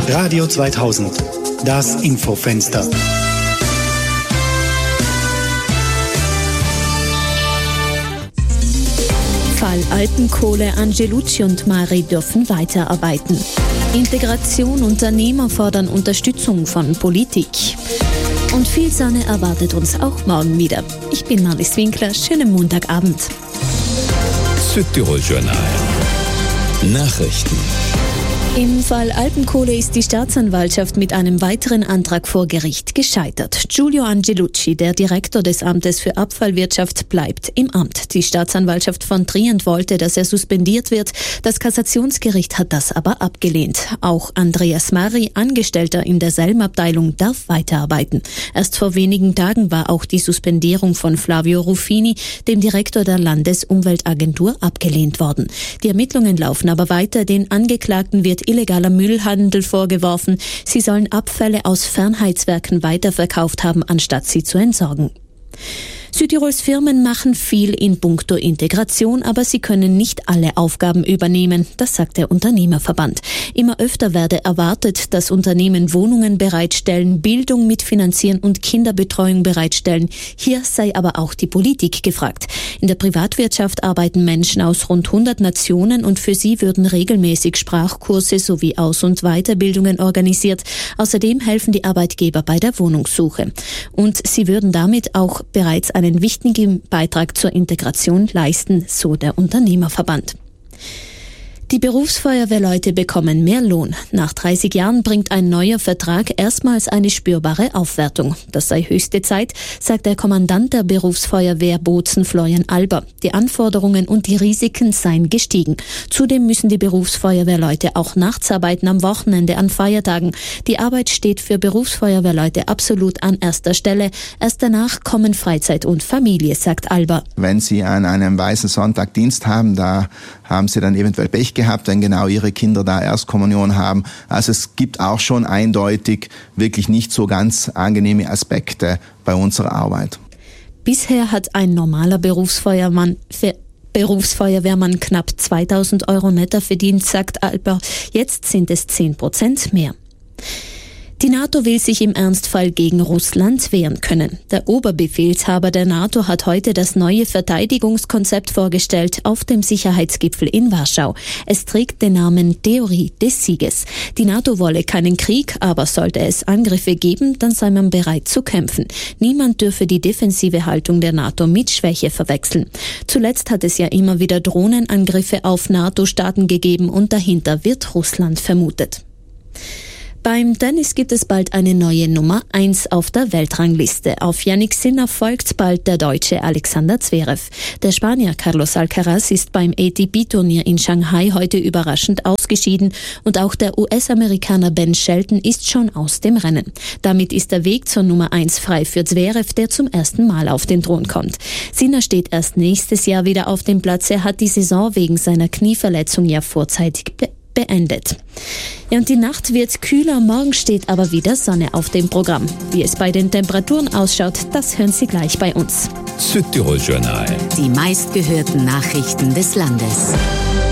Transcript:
Radio 2000, das Infofenster. Fall Alpenkohle, Angelucci und Mari dürfen weiterarbeiten. Integration, Unternehmer fordern Unterstützung von Politik. Und viel Sonne erwartet uns auch morgen wieder. Ich bin Marlies Winkler, schönen Montagabend. Südtirol Journal. Nachrichten. Im Fall Alpenkohle ist die Staatsanwaltschaft mit einem weiteren Antrag vor Gericht gescheitert. Giulio Angelucci, der Direktor des Amtes für Abfallwirtschaft, bleibt im Amt. Die Staatsanwaltschaft von Trient wollte, dass er suspendiert wird. Das Kassationsgericht hat das aber abgelehnt. Auch Andreas Mari, Angestellter in derselben Abteilung, darf weiterarbeiten. Erst vor wenigen Tagen war auch die Suspendierung von Flavio Ruffini, dem Direktor der Landesumweltagentur, abgelehnt worden. Die Ermittlungen laufen aber weiter. Den Angeklagten wird illegaler Müllhandel vorgeworfen. Sie sollen Abfälle aus Fernheizwerken weiterverkauft haben, anstatt sie zu entsorgen. Südtirols Firmen machen viel in puncto Integration, aber sie können nicht alle Aufgaben übernehmen, das sagt der Unternehmerverband. Immer öfter werde erwartet, dass Unternehmen Wohnungen bereitstellen, Bildung mitfinanzieren und Kinderbetreuung bereitstellen. Hier sei aber auch die Politik gefragt. In der Privatwirtschaft arbeiten Menschen aus rund 100 Nationen und für sie würden regelmäßig Sprachkurse sowie Aus- und Weiterbildungen organisiert. Außerdem helfen die Arbeitgeber bei der Wohnungssuche. Und sie würden damit auch bereits einen wichtigen Beitrag zur Integration leisten, so der Unternehmerverband. Die Berufsfeuerwehrleute bekommen mehr Lohn. Nach 30 Jahren bringt ein neuer Vertrag erstmals eine spürbare Aufwertung. Das sei höchste Zeit, sagt der Kommandant der Berufsfeuerwehr Bozen, Florian Alber. Die Anforderungen und die Risiken seien gestiegen. Zudem müssen die Berufsfeuerwehrleute auch nachts arbeiten, am Wochenende, an Feiertagen. Die Arbeit steht für Berufsfeuerwehrleute absolut an erster Stelle. Erst danach kommen Freizeit und Familie, sagt Alber. Wenn Sie an einem weißen Sonntag Dienst haben, da haben Sie dann eventuell Pech gehabt, wenn genau Ihre Kinder da Erstkommunion haben. Also es gibt auch schon eindeutig wirklich nicht so ganz angenehme Aspekte bei unserer Arbeit. Bisher hat ein normaler Berufsfeuerwehrmann knapp 2.000 € netter verdient, sagt Alber. Jetzt sind es 10% mehr. Die NATO will sich im Ernstfall gegen Russland wehren können. Der Oberbefehlshaber der NATO hat heute das neue Verteidigungskonzept vorgestellt auf dem Sicherheitsgipfel in Warschau. Es trägt den Namen Theorie des Sieges. Die NATO wolle keinen Krieg, aber sollte es Angriffe geben, dann sei man bereit zu kämpfen. Niemand dürfe die defensive Haltung der NATO mit Schwäche verwechseln. Zuletzt hat es ja immer wieder Drohnenangriffe auf NATO-Staaten gegeben und dahinter wird Russland vermutet. Beim Tennis gibt es bald eine neue Nummer 1 auf der Weltrangliste. Auf Jannik Sinner folgt bald der Deutsche Alexander Zverev. Der Spanier Carlos Alcaraz ist beim ATP-Turnier in Shanghai heute überraschend ausgeschieden und auch der US-Amerikaner Ben Shelton ist schon aus dem Rennen. Damit ist der Weg zur Nummer 1 frei für Zverev, der zum ersten Mal auf den Thron kommt. Sinner steht erst nächstes Jahr wieder auf dem Platz. Er hat die Saison wegen seiner Knieverletzung ja vorzeitig beendet. Ja, und die Nacht wird kühler, morgen steht aber wieder Sonne auf dem Programm. Wie es bei den Temperaturen ausschaut, das hören Sie gleich bei uns. Südtirol Journal. Die meistgehörten Nachrichten des Landes.